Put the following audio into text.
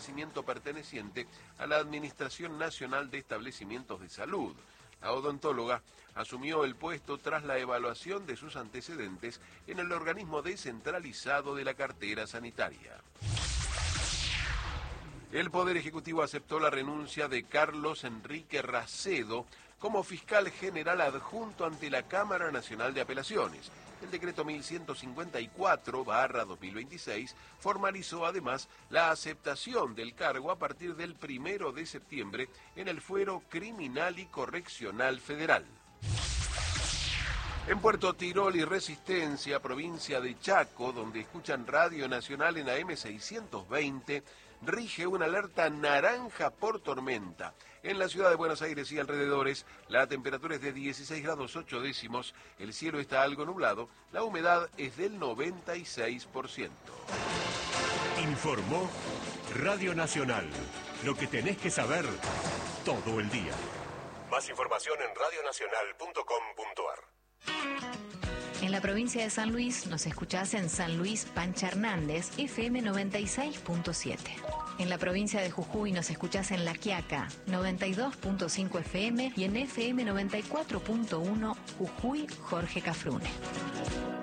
establecimiento perteneciente a la Administración Nacional de Establecimientos de Salud. La odontóloga asumió el puesto tras la evaluación de sus antecedentes en el organismo descentralizado de la cartera sanitaria. El Poder Ejecutivo aceptó la renuncia de Carlos Enrique Racedo como fiscal general adjunto ante la Cámara Nacional de Apelaciones. El decreto 1154/2026 formalizó además la aceptación del cargo a partir del 1 de septiembre en el Fuero Criminal y Correccional Federal. En Puerto Tirol y Resistencia, provincia de Chaco, donde escuchan Radio Nacional en AM 620, rige una alerta naranja por tormenta. En la ciudad de Buenos Aires y alrededores, la temperatura es de 16 grados 8 décimos, el cielo está algo nublado, la humedad es del 96%. Informó Radio Nacional, lo que tenés que saber todo el día. Más información en radionacional.com.ar. En la provincia de San Luis nos escuchás en San Luis Pancha Hernández, FM 96.7. En la provincia de Jujuy nos escuchás en La Quiaca, 92.5 FM y en FM 94.1 Jujuy Jorge Cafrune.